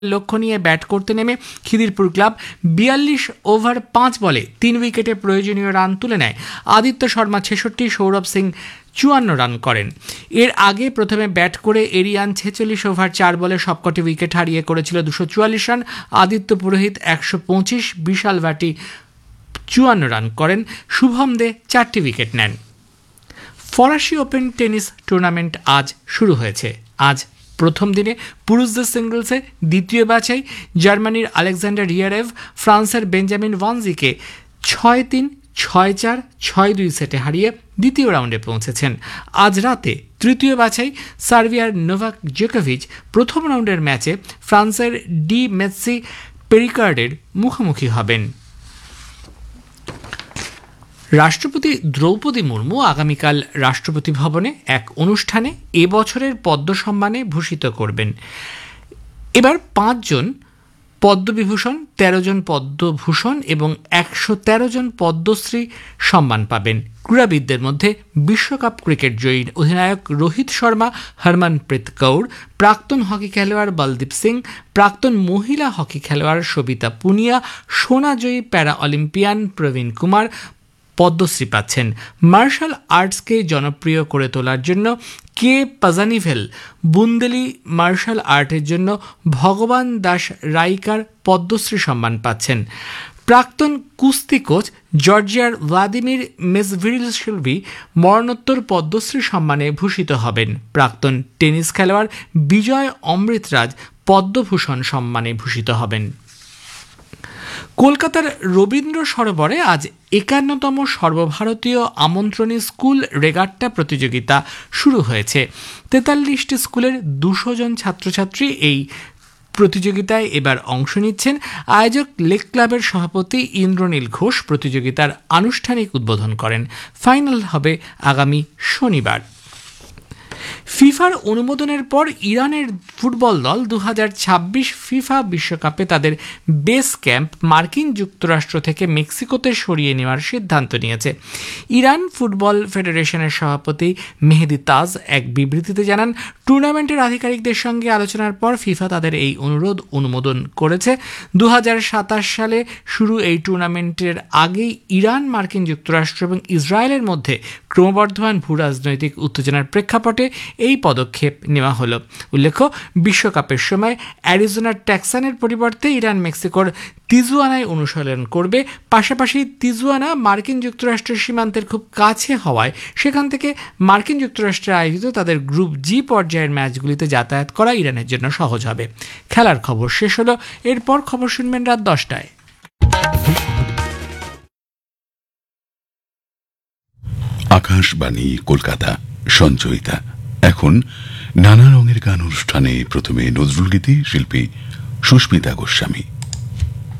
লক্ষ্য নিয়ে ব্যাট করতে নেমে খিদিরপুর ক্লাব ৪২ ওভার ৫ বলে ৩ উইকেটে প্রয়োজনীয় রান তুলে নেয়। আদিত্য শর্মা ৬৬, সৌরভ সিং ৫৪ রান করেন। এর আগে প্রথমে ব্যাট করে এরিয়ান ৪৬ ওভার ৪ বলে সবকটি উইকেট হারিয়ে করেছিল ২৪৪ রান। আদিত্য পুরোহিত ১২৫, বিশাল ভাটি ৫৪ রান করেন। শুভম দে ৪টি উইকেট নেন। ফরাসি ওপেন টেনিস টুর্নামেন্ট আজ শুরু হয়েছে। আজ প্রথম দিনে পুরুষদের সিঙ্গলসে দ্বিতীয় বাছাই জার্মানির আলেকজান্ডার রিয়ারেভ ফ্রান্সের বেঞ্জামিন ওয়ানজিকে ৬-৩, ৬-৪, ৬-২ সেটে হারিয়ে দ্বিতীয় রাউন্ডে পৌঁছেছেন। আজ রাতে তৃতীয় বাছাই সার্বিয়ার নোভাক জোকোভিচ প্রথম রাউন্ডের ম্যাচে ফ্রান্সের ডি মেসি পেরিকার্ডের মুখোমুখি হবেন। রাষ্ট্রপতি দ্রৌপদী মুর্মু আগামীকাল রাষ্ট্রপতি ভবনে এক অনুষ্ঠানে এবছরের পদ্ম সম্মানে ভূষিত করবেন। এবার ৫ জন পদ্মবিভূষণ, ১৩ জন পদ্মভূষণ এবং ১১৩ জন পদ্মশ্রী সম্মান পাবেন। ক্রীড়াবিদদের মধ্যে বিশ্বকাপ ক্রিকেট জয়ী অধিনায়ক রোহিত শর্মা, হরমনপ্রীত কৌর, প্রাক্তন হকি খেলোয়াড় বলদীপ সিং, প্রাক্তন মহিলা হকি খেলোয়াড় সবিতা পুনিয়া, সোনাজয়ী প্যারা অলিম্পিয়ান প্রবীণ কুমার পদ্মশ্রী পাচ্ছেন। মার্শাল আর্টসকে জনপ্রিয় করে তোলার জন্য কে পাজানিভেল, বুন্দেলি মার্শাল আর্টের জন্য ভগবান দাস রাইকার পদ্মশ্রী সম্মান পাচ্ছেন। প্রাক্তন কুস্তি কোচ জর্জিয়ার ভ্লাদিমির মেজভিরিলশিলভি মরণোত্তর পদ্মশ্রী সম্মানে ভূষিত হবেন। প্রাক্তন টেনিস খেলোয়াড় বিজয় অমৃতরাজ পদ্মভূষণ সম্মানে ভূষিত হবেন। কলকাতার রবীন্দ্র সরোবরে আজ ৫১তম সর্বভারতীয় আমন্ত্রণী স্কুল রেগাট্টা প্রতিযোগিতা শুরু হয়েছে। ৪৩টি স্কুলের ২০০ জন ছাত্রছাত্রী এই প্রতিযোগিতায় এবার অংশ নিচ্ছেন। আয়োজক লেক ক্লাবের সভাপতি ইন্দ্রনীল ঘোষ প্রতিযোগিতার আনুষ্ঠানিক উদ্বোধন করেন। ফাইনাল হবে আগামী শনিবার। ফিফার অনুমোদনের পর ইরানের ফুটবল দল ২০২৬ ফিফা বিশ্বকাপে তাদের বেস ক্যাম্প মার্কিন যুক্তরাষ্ট্র থেকে মেক্সিকোতে সরিয়ে নেওয়ার সিদ্ধান্ত নিয়েছে। ইরান ফুটবল ফেডারেশনের সভাপতি মেহেদি তাজ এক বিবৃতিতে জানান, টুর্নামেন্টের আধিকারিকদের সঙ্গে আলোচনার পর ফিফা তাদের এই অনুরোধ অনুমোদন করেছে। ২০২৭ সালে শুরু এই টুর্নামেন্টের আগেই ইরান, মার্কিন যুক্তরাষ্ট্র এবং ইসরায়েলের মধ্যে ক্রমবর্ধমান ভূরাজনৈতিক উত্তেজনার প্রেক্ষাপটে এই পদক্ষেপ নেওয়া হলো। উল্লেখ্য, বিশ্বকাপের সময় অ্যারিজোনার টেক্সানের পরিবর্তে ইরান মেক্সিকোর তিজুয়ানায় অনুশীলন করবে। পাশাপাশি তিজুয়ানা মার্কিন যুক্তরাষ্ট্রের সীমান্তের খুব কাছে হওয়ায় সেখান থেকে মার্কিন যুক্তরাষ্ট্রে আয়োজিত তাদের গ্রুপ জি পর্যায়ের ম্যাচগুলিতে যাতায়াত করা ইরানের জন্য সহজ হবে। খেলার খবর শেষ হলো। এরপর খবর শুনবেন রাত ১০টায়। আকাশবাণী কলকাতা, সঞ্চয়িতা। এখন নানা রঙের গান অনুষ্ঠানে প্রথমে নজরুল গীতি, শিল্পী সুস্মিতা গোস্বামী।